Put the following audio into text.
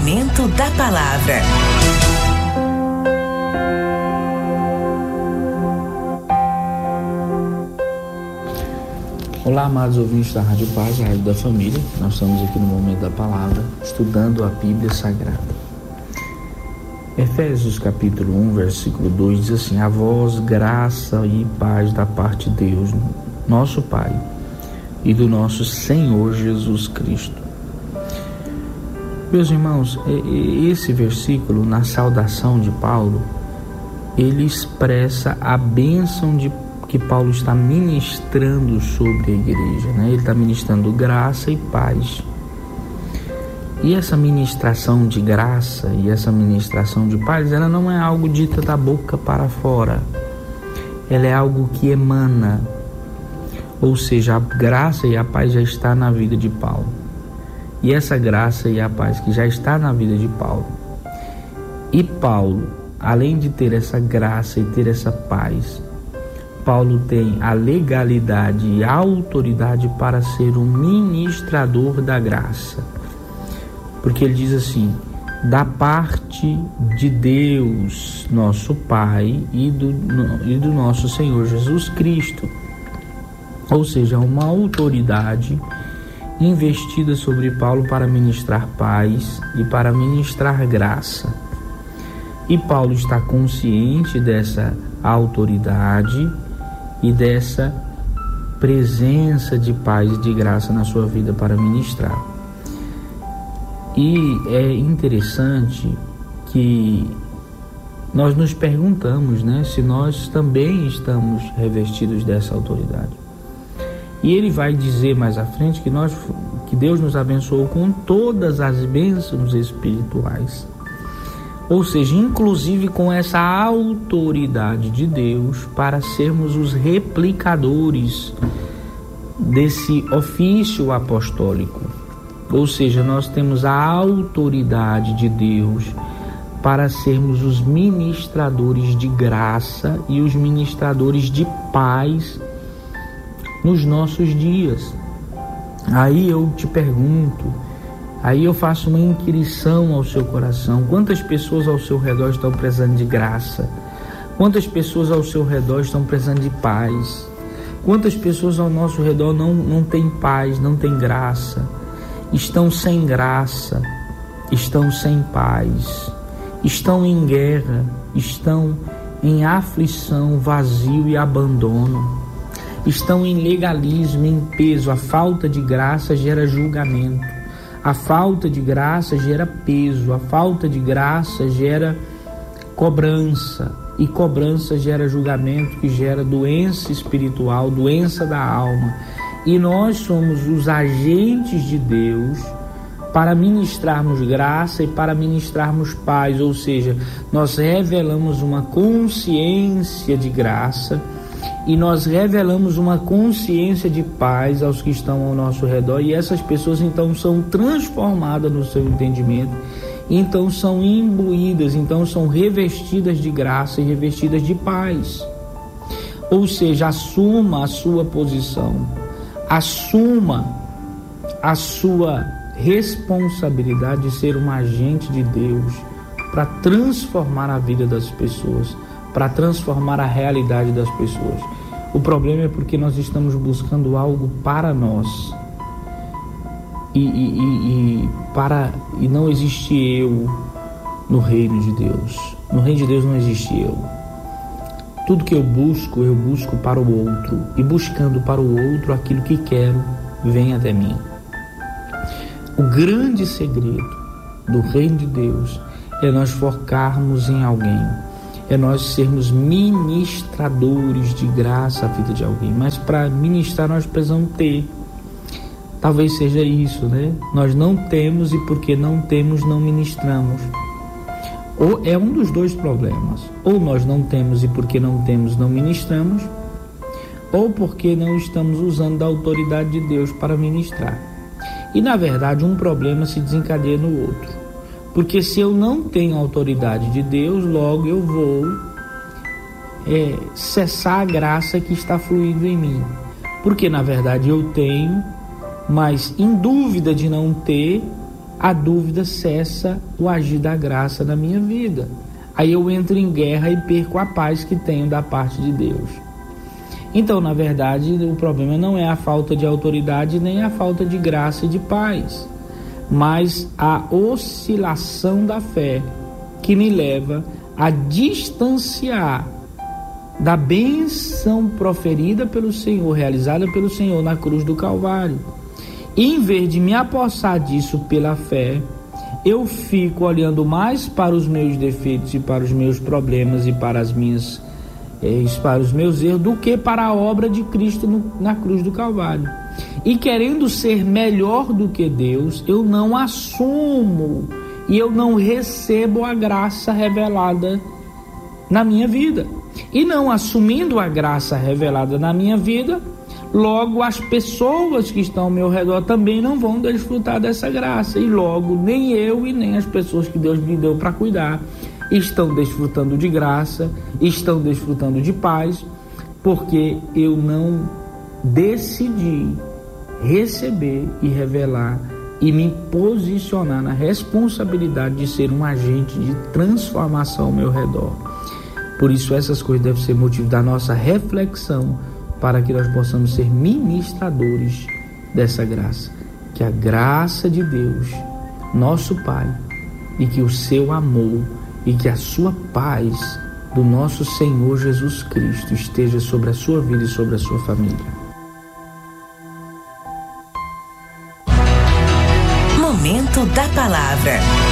Alimento da Palavra. Olá, amados ouvintes da Rádio Paz, a Rádio da Família. Nós estamos aqui no Momento da Palavra, estudando a Bíblia Sagrada. Efésios capítulo 1, versículo 2 diz assim: a vós graça e paz da parte de Deus, nosso Pai, e do nosso Senhor Jesus Cristo. Meus irmãos, esse versículo, na saudação de Paulo, ele expressa a bênção que Paulo está ministrando sobre a igreja, né? Ele está ministrando graça e paz. E essa ministração de graça e essa ministração de paz, ela não é algo dita da boca para fora. Ela é algo que emana. Ou seja, a graça e a paz já está na vida de Paulo. E essa graça e a paz que já está na vida de Paulo. E Paulo, além de ter essa graça e ter essa paz, Paulo tem a legalidade e a autoridade para ser um ministrador da graça. Porque ele diz assim: da parte de Deus, nosso Pai, e do nosso Senhor Jesus Cristo. Ou seja, uma autoridade investida sobre Paulo para ministrar paz e para ministrar graça. E Paulo está consciente dessa autoridade e dessa presença de paz e de graça na sua vida para ministrar. E é interessante que nós nos perguntamos, né, se nós também estamos revestidos dessa autoridade. E ele vai dizer mais à frente que Deus nos abençoou com todas as bênçãos espirituais. Ou seja, inclusive com essa autoridade de Deus para sermos os replicadores desse ofício apostólico. Ou seja, nós temos a autoridade de Deus para sermos os ministradores de graça e os ministradores de paz nos nossos dias. Aí eu te pergunto, aí eu faço uma inquirição ao seu coração: quantas pessoas ao seu redor estão precisando de graça? Quantas pessoas ao seu redor estão precisando de paz? Quantas pessoas ao nosso redor não têm paz, não têm graça? Estão sem graça, estão sem paz, estão em guerra, estão em aflição, vazio e abandono, estão em legalismo, em peso. A falta de graça gera julgamento, a falta de graça gera peso, a falta de graça gera cobrança, e cobrança gera julgamento, que gera doença espiritual, doença da alma. E nós somos os agentes de Deus para ministrarmos graça e para ministrarmos paz. Ou seja, nós revelamos uma consciência de graça e nós revelamos uma consciência de paz aos que estão ao nosso redor. E essas pessoas então são transformadas no seu entendimento, então são imbuídas, então são revestidas de graça e revestidas de paz. Ou seja, assuma a sua posição. Assuma a sua responsabilidade de ser um agente de Deus para transformar a vida das pessoas, para transformar a realidade das pessoas. O problema é porque nós estamos buscando algo para nós e não existe eu no reino de Deus. No reino de Deus não existe eu. Tudo que eu busco para o outro, e buscando para o outro aquilo que quero, vem até mim. O grande segredo do reino de Deus é nós focarmos em alguém, é nós sermos ministradores de graça à vida de alguém. Mas para ministrar nós precisamos ter. Talvez seja isso, né? Nós não temos, e porque não temos, não ministramos. Ou é um dos dois problemas: ou nós não temos e porque não temos não ministramos, ou porque não estamos usando da autoridade de Deus para ministrar. E na verdade um problema se desencadeia no outro, porque se eu não tenho autoridade de Deus, logo eu vou cessar a graça que está fluindo em mim, porque na verdade eu tenho, mas em dúvida de não ter, a dúvida cessa o agir da graça na minha vida. Aí eu entro em guerra e perco a paz que tenho da parte de Deus. Então, na verdade, o problema não é a falta de autoridade nem a falta de graça e de paz, mas a oscilação da fé que me leva a distanciar da bênção proferida pelo Senhor, realizada pelo Senhor na cruz do Calvário. E em vez de me apossar disso pela fé, eu fico olhando mais para os meus defeitos e para os meus problemas e para os meus erros do que para a obra de Cristo na cruz do Calvário. E querendo ser melhor do que Deus, eu não assumo e eu não recebo a graça revelada na minha vida. E não assumindo a graça revelada na minha vida, logo as pessoas que estão ao meu redor também não vão desfrutar dessa graça. E logo nem eu e nem as pessoas que Deus me deu para cuidar estão desfrutando de graça, estão desfrutando de paz, porque eu não decidi receber e revelar e me posicionar na responsabilidade de ser um agente de transformação ao meu redor. Por isso essas coisas devem ser motivo da nossa reflexão, para que nós possamos ser ministradores dessa graça. Que a graça de Deus, nosso Pai, e que o seu amor e que a sua paz do nosso Senhor Jesus Cristo esteja sobre a sua vida e sobre a sua família. Momento da Palavra.